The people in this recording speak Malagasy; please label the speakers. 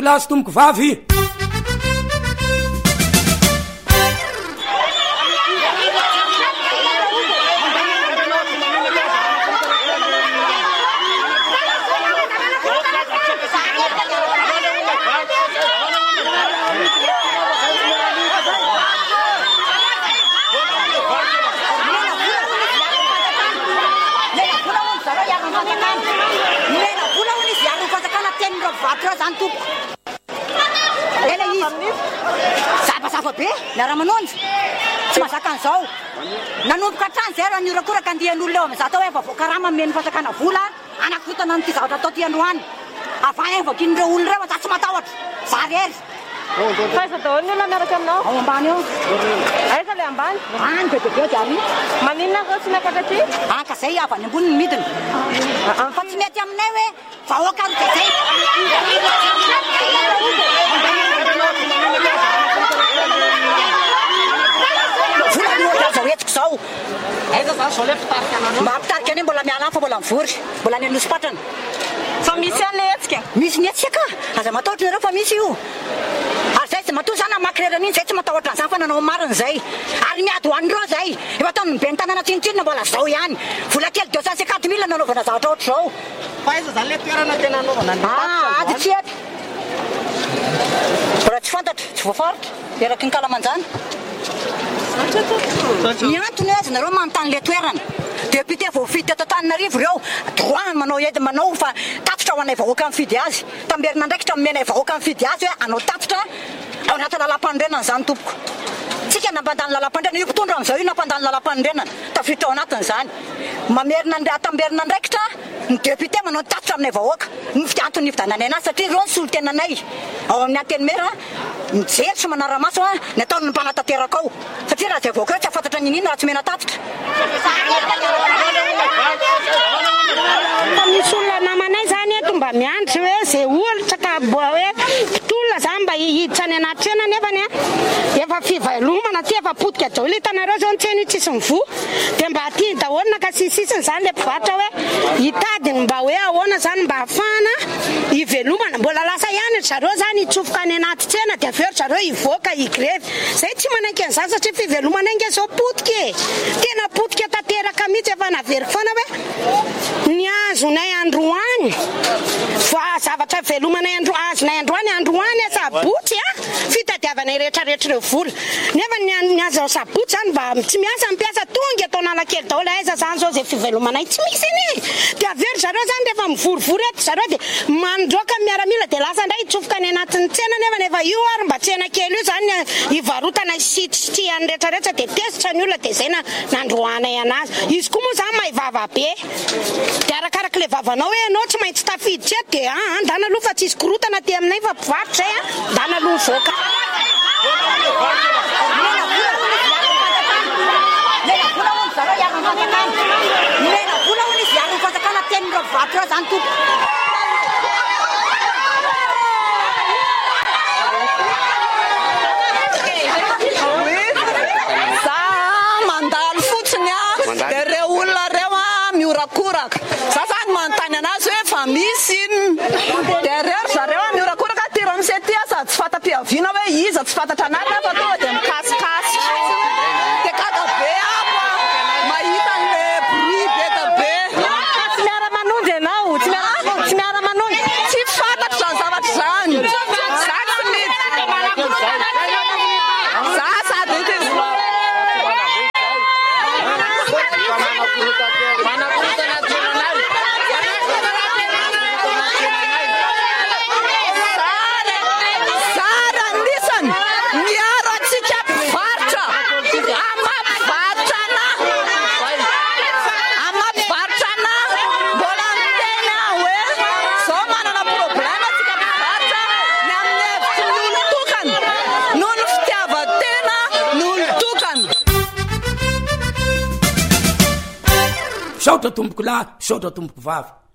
Speaker 1: lahy sy tomboko vavy.
Speaker 2: Sabasafa be miara-manonjy tsy mahazaka an'izao nanomboka hatrany zay raha niorakoraka andihan'olona eo amin'izao atao hoe vavoakarama meny fatakana vola anakotana n'ity zavatra atao tiandroany avany vakin'ireo olona ireo fa tsy matahotra zarery
Speaker 3: Faiza daholo ny olona miaraka aminao?
Speaker 2: ao ambany eo.
Speaker 3: Aiza le ambany?
Speaker 2: Any bebebe diary.
Speaker 3: Maninona koa tsy nakatra aty?
Speaker 2: Ka zay avy any ambony ny midina. Fa tsy mety aminay hoe vahoaka ro dia zay. Vola ny ohatra zao etiko zao.
Speaker 3: Aiza zany zao le mpitarika anao?
Speaker 2: Mampitarika ane mbola miala fa mbola mivory. Mbola ny anosipatrana.
Speaker 3: Fa misy an'le hetsika?
Speaker 2: Misy ny hetsika aza matahotra nareo fa misy io. Ary zay tsy matoa zany makrera an'iny zay tsy matahotra an'izany fa nanao marina zay. Ary miady hoan'ireo zay. Efa ataony be ny tanàna tsinotsinona mbola zao ihany. Vola kely 250 000 nanaovana zavatra ohatry zao.
Speaker 3: Fa aiza zany le toerana tena anaovana ny
Speaker 2: ady tsy eto. Raha tsy fantatra, tsy voafaritra. Eraky ny kalamanjana. Ny antony azy nareo manontany le toerana. Député voafidy teto Antananarivo ireo droit manao edy manao fa tatitra ho anay vahoaka mifidy azy. Tamberina ndraikitra menay vahoaka mifidy azy hoe anao tatitra ao anaty lalam-pandrenana zany tompoko. Tsika nampandany lalam-pandrenana io mpitondra amin'izao io nampandany lalam-pandrenana tafiditra ao anatiny zany. Mamerina tamberina ndraikitra ny député manao tatitra aminay vahoaka. Ny antony nividananay anazy satria ireo ny solotenanay. Ao amin'ny antenimera mijery sy manara-maso ny ataony mpanatateraka ao. Satria raha zay vahoaka eo tsy afantatra ny inona raha tsy mena tatitra.
Speaker 4: Fa misy olona namanay zany eto mba miandry hoe zay olitra ka hoe mpitolona zany mba hihiditra any anaty tsena nefany efa fivelomana ty efa potika daholo hitanareo zao ny tsena io tsisy mivoa dia mba aty daholo naka sisisiny zany le mpivarotra hoe hitadiny mba hoe ahoana zany mba hafahana hivelomana mbola lasa ihany zareo zany hitsofoka any anaty tsena dia aveo zareo hivoaka higrevy zay tsy manaiky an'izany satria fivelomana inge zao potika e tena potika tanteraka mihitsy efa naveriko foana hoe ny azonay androany fa zavatra velomanay azonay androany sabotsy fitadiavanay rehetrarehetra ireo vola nefa ny azo sabotsy zany mba tsy miasa mipiasa tonga atao analakely daholo aiza zany zao zay fivelomanay tsy misy iny dia avery zareo zany rehefa mivorivory eto zareo dia mandroaka miaramila dia lasa ndray hitsofoka any anatin'ny tsena nefa io ary mba tsena kely io zany hivarotana sitry rehetrarehetra dia tesitra ny olona dia zay nandroanay anazy izy koa moa zany mahivava be dia arakaraka le vavanao hoe anao tsy maintsy tafiditra eto dia andana aloha fa tsisy korotana ty aminay fa mpivarotra zay andana aloha mivoaka
Speaker 2: mena vola hono izy ary fatakana tenin'ireo mpivarotra eo zany tompo
Speaker 3: mandalo fotsiny dia reo olona reo miorakoraka za zany manontany anazy hoe fa misy inona dia reo zareo miorakoraka tiro amin'izay ty sady tsy fata-piaviana hoe iza tsy fantatra anazy fa tonga dia mikasikasy dia kakabe apo mahita an'le bruit beka be
Speaker 4: tsy miara-manonjy ianao tsy miara-manonjy
Speaker 3: tsy fantatra zany zavatra zany za sady
Speaker 1: saotra tomboko lahy saotra tomboko vavy